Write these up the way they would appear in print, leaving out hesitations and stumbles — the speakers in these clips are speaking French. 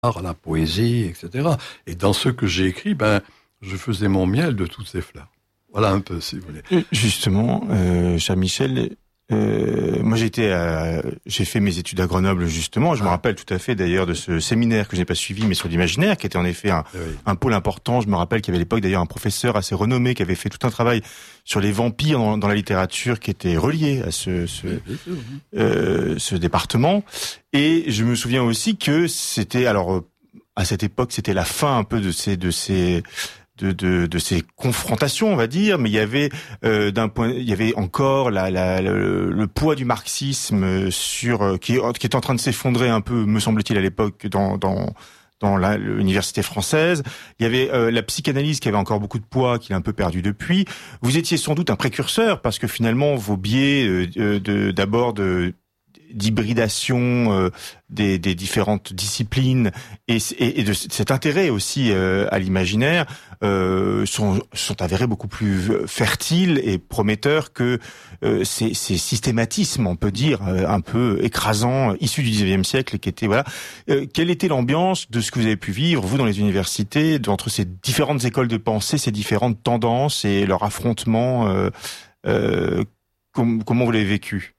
à la poésie, etc. Et dans ce que j'ai écrit, je faisais mon miel de toutes ces fleurs. Voilà un peu, si vous voulez. Justement, cher Michel, moi j'ai fait mes études à Grenoble justement. Je me rappelle tout à fait d'ailleurs de ce séminaire que je n'ai pas suivi, mais sur l'imaginaire, qui était en effet un pôle important. Je me rappelle qu'il y avait à l'époque d'ailleurs un professeur assez renommé qui avait fait tout un travail sur les vampires dans la littérature, qui était relié à ce département. Et je me souviens aussi que c'était, alors à cette époque, c'était la fin un peu de ces confrontations, on va dire, mais il y avait il y avait encore le poids du marxisme qui est en train de s'effondrer un peu, me semble-t-il, à l'époque dans l'université française. Il y avait la psychanalyse qui avait encore beaucoup de poids, qu'il a un peu perdu depuis. Vous étiez sans doute un précurseur, parce que finalement vos biais d'hybridation des différentes disciplines et de cet intérêt aussi à l'imaginaire sont avérés beaucoup plus fertiles et prometteurs que ces systématismes, on peut dire, un peu écrasants, issus du XIXe siècle, qui étaient quelle était l'ambiance de ce que vous avez pu vivre, vous, dans les universités, entre ces différentes écoles de pensée, ces différentes tendances et leur affrontement, comment vous l'avez vécu?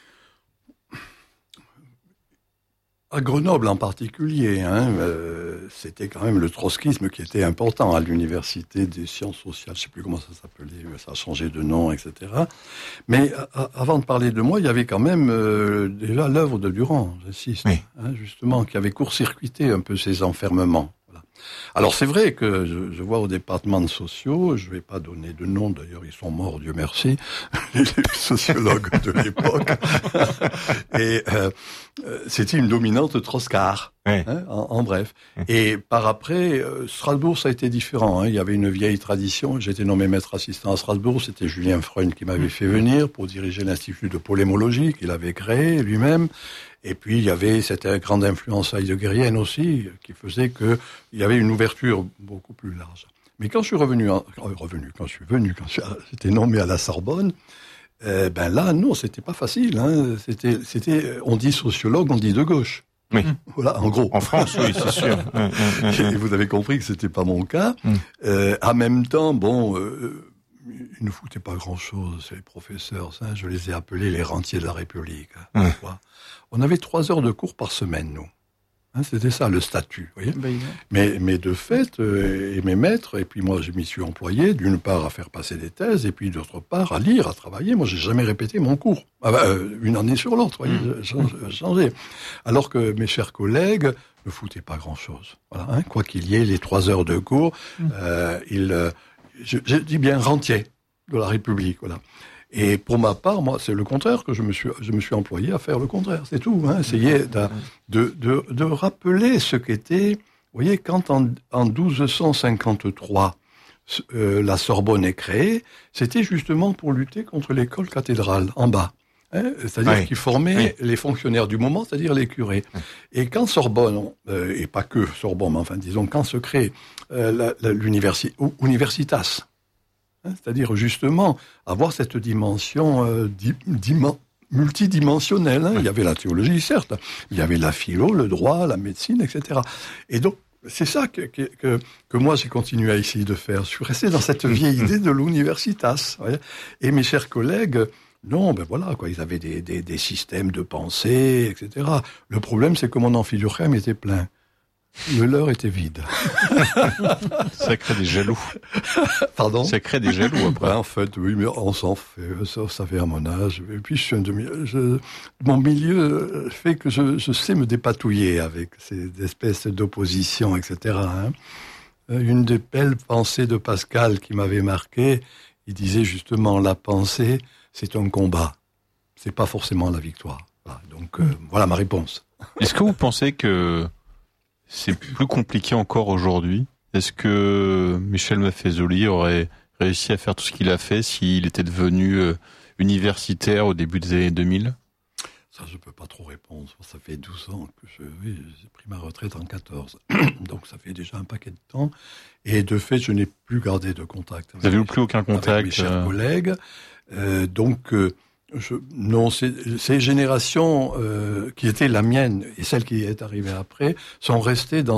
À Grenoble en particulier, c'était quand même le trotskisme qui était important à l'université des sciences sociales. Je ne sais plus comment ça s'appelait, ça a changé de nom, etc. Mais avant de parler de moi, il y avait quand même déjà l'œuvre de Durand, j'insiste, oui. Justement, qui avait court-circuité un peu ces enfermements. Voilà. Alors c'est vrai que je vois au département de sociaux, je ne vais pas donner de nom, d'ailleurs ils sont morts, Dieu merci, les sociologues de l'époque, et c'était une dominante Trotskar, oui. En bref. Oui. Et par après, Strasbourg, ça a été différent. Il y avait une vieille tradition. J'étais nommé maître assistant à Strasbourg. C'était Julien Freund qui m'avait fait venir pour diriger l'Institut de polémologie qu'il avait créé lui-même. Et puis, il y avait cette grande influence heideggerienne aussi, qui faisait qu'il y avait une ouverture beaucoup plus large. Mais quand je suis j'étais nommé à la Sorbonne, là, non, c'était pas facile. C'était, on dit sociologue, on dit de gauche. Oui. Voilà, en gros. En France, oui, c'est sûr. Et vous avez compris que c'était pas mon cas. En même temps, ils ne foutaient pas grand-chose, ces professeurs. Je les ai appelés les rentiers de la République. On avait 3 heures de cours par semaine, nous. C'était ça, le statut, vous voyez. Mais de fait, et mes maîtres, et puis moi, je m'y suis employé, d'une part, à faire passer des thèses, et puis d'autre part, à lire, à travailler. Moi, j'ai jamais répété mon cours. Une année sur l'autre, vous voyez, changé. Alors que mes chers collègues ne foutaient pas grand-chose. Voilà, quoi qu'il y ait, les 3 heures de cours, je dis bien rentiers de la République, voilà. Et pour ma part, moi, c'est le contraire que je me suis employé à faire le contraire. C'est tout, essayer de rappeler ce qu'était, vous voyez, quand en 1253, la Sorbonne est créée, c'était justement pour lutter contre l'école cathédrale, en bas. C'est-à-dire qui formait les fonctionnaires du moment, c'est-à-dire les curés. Et quand Sorbonne, et pas que Sorbonne, mais enfin, disons, quand se crée l'universitas, c'est-à-dire justement avoir cette dimension multidimensionnelle. Il y avait la théologie, certes, il y avait la philo, le droit, la médecine, etc. Et donc, c'est ça que moi j'ai continué à essayer de faire. Je suis resté dans cette vieille idée de l'universitas. Voyez. Et mes chers collègues, non, ils avaient des systèmes de pensée, etc. Le problème, c'est que mon amphithéâtre était plein. Le leur était vide. Ça crée des jaloux. Pardon ? Ça crée des jaloux après. En fait, oui, mais on s'en fait. Ça fait à mon âge. Et puis, mon milieu fait que je sais me dépatouiller avec ces espèces d'oppositions, etc. Une des belles pensées de Pascal qui m'avait marqué, il disait justement, la pensée, c'est un combat. C'est pas forcément la victoire. Voilà, donc, voilà ma réponse. Est-ce que vous pensez que c'est plus compliqué encore aujourd'hui? Est-ce que Michel Maffezoli aurait réussi à faire tout ce qu'il a fait s'il était devenu universitaire au début des années 2000? Ça, je peux pas trop répondre. Ça fait 12 ans que j'ai pris ma retraite en 14. Donc, ça fait déjà un paquet de temps. Et de fait, je n'ai plus gardé de contact. Vous n'avez plus aucun contact avec mes chers collègues. Donc, Non, ces générations qui étaient la mienne et celle qui est arrivée après sont restées dans